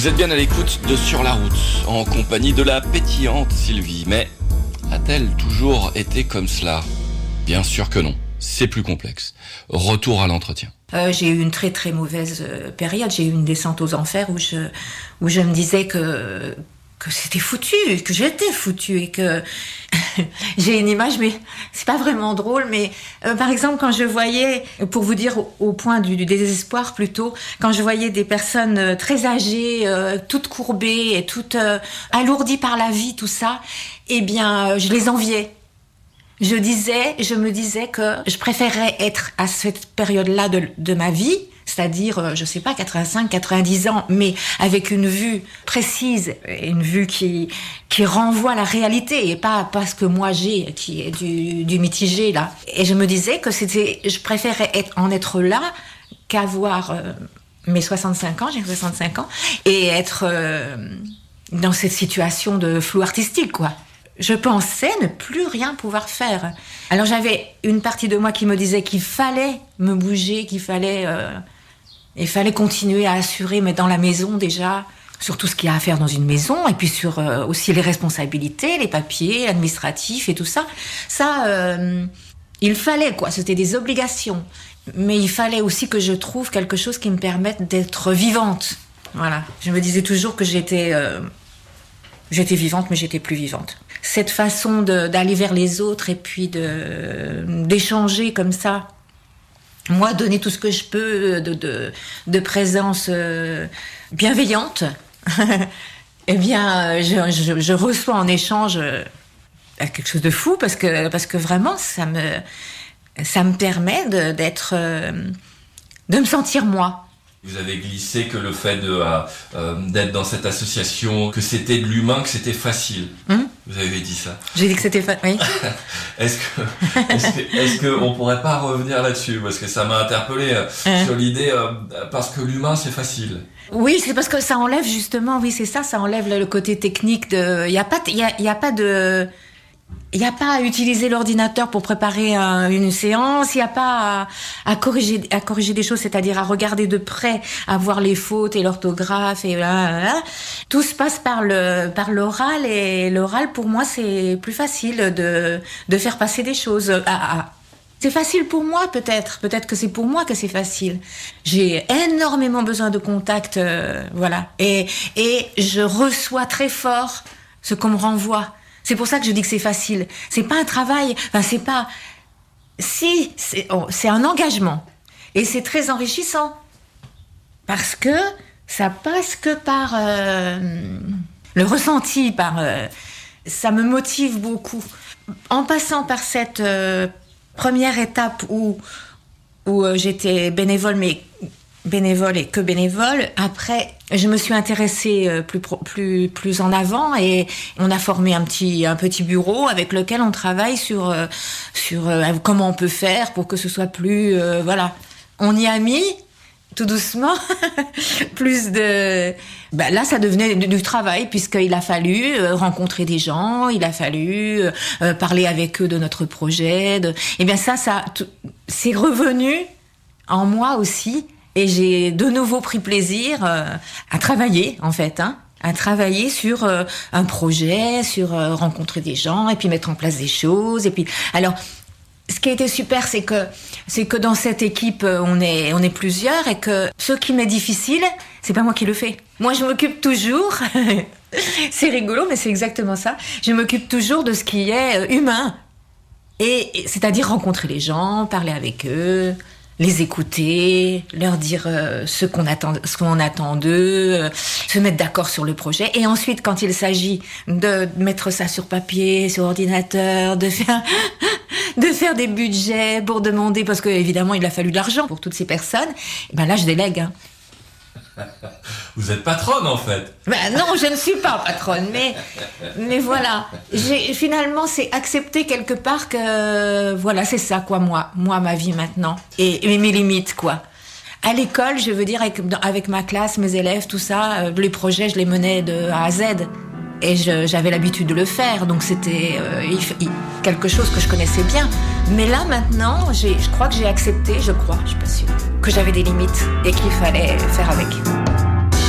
Vous êtes bien à l'écoute de Sur la route, en compagnie de la pétillante Sylvie. Mais a-t-elle toujours été comme cela ? Bien sûr que non, c'est plus complexe. Retour à l'entretien. J'ai eu une très très mauvaise période. J'ai eu une descente aux enfers où je me disais que c'était foutu, que j'étais foutue et que j'ai une image, mais c'est pas vraiment drôle. Mais par exemple, quand je voyais, pour vous dire au point du désespoir plutôt, quand je voyais des personnes très âgées, toutes courbées et toutes alourdies par la vie, tout ça, eh bien, je les enviais. Je me disais que je préférerais être à cette période-là de ma vie, c'est-à-dire, je sais pas, 85, 90 ans, mais avec une vue précise, une vue qui renvoie à la réalité et pas ce que moi j'ai, qui est du mitigé, là. Et je me disais que je préférais en être là qu'avoir mes 65 ans, j'ai 65 ans, et être dans cette situation de flou artistique, quoi. Je pensais ne plus rien pouvoir faire. Alors j'avais une partie de moi qui me disait qu'il fallait me bouger, il fallait continuer à assurer, mais dans la maison déjà, sur tout ce qu'il y a à faire dans une maison, et puis sur aussi les responsabilités, les papiers, administratifs et tout ça. Ça, il fallait, quoi, c'était des obligations. Mais il fallait aussi que je trouve quelque chose qui me permette d'être vivante. Voilà. Je me disais toujours que j'étais vivante, mais j'étais plus vivante. Cette façon d'aller vers les autres et puis d'échanger comme ça, moi donner tout ce que je peux de présence bienveillante, eh bien je reçois en échange quelque chose de fou parce que vraiment ça me permet de me sentir moi. Vous avez glissé que le fait d'être dans cette association, que c'était de l'humain, que c'était facile. Vous avez dit ça. J'ai dit que c'était facile, oui. Est-ce qu'on pourrait pas revenir là-dessus ? Parce que ça m'a interpellé sur l'idée, parce que l'humain, c'est facile. Oui, c'est parce que ça enlève justement, oui, c'est ça, ça enlève le côté technique il y a pas à utiliser l'ordinateur pour préparer une séance, il n'y a pas à corriger des choses, c'est-à-dire à regarder de près, à voir les fautes et l'orthographe et là. Tout se passe par l'oral et l'oral pour moi c'est plus facile de faire passer des choses. C'est facile pour moi peut-être que c'est pour moi que c'est facile. J'ai énormément besoin de contact, voilà, et je reçois très fort ce qu'on me renvoie. C'est pour ça que je dis que c'est facile. C'est pas un travail, c'est un engagement. Et c'est très enrichissant. Parce que ça passe que par le ressenti, ça me motive beaucoup. En passant par cette première étape où j'étais bénévole et que bénévole. Après, je me suis intéressée plus en avant et on a formé un petit bureau avec lequel on travaille sur comment on peut faire pour que ce soit plus voilà. On y a mis tout doucement plus de là ça devenait du travail puisqu'il a fallu rencontrer des gens, il a fallu parler avec eux de notre projet et bien ça c'est revenu en moi aussi. Et j'ai de nouveau pris plaisir à travailler, en fait, à travailler sur un projet, sur rencontrer des gens, et puis mettre en place des choses. Et puis, alors, ce qui a été super, c'est que dans cette équipe, on est plusieurs, et que ce qui m'est difficile, c'est pas moi qui le fais. Moi, je m'occupe toujours. C'est rigolo, mais c'est exactement ça. Je m'occupe toujours de ce qui est humain, et c'est-à-dire rencontrer les gens, parler avec eux. Les écouter, leur dire ce qu'on attend d'eux, se mettre d'accord sur le projet. Et ensuite, quand il s'agit de mettre ça sur papier, sur ordinateur, de faire des budgets pour demander, parce que évidemment il a fallu de l'argent pour toutes ces personnes, et ben là je délègue. Vous êtes patronne en fait. Non, je ne suis pas patronne, mais voilà. Finalement, c'est accepter quelque part que voilà, c'est ça quoi, moi ma vie maintenant et mes limites quoi. À l'école, je veux dire avec ma classe, mes élèves, tout ça, les projets, je les menais de A à Z. Et j'avais l'habitude de le faire, donc c'était quelque chose que je connaissais bien. Mais là, maintenant, je crois que j'ai accepté, je suis pas sûre, que j'avais des limites et qu'il fallait faire avec.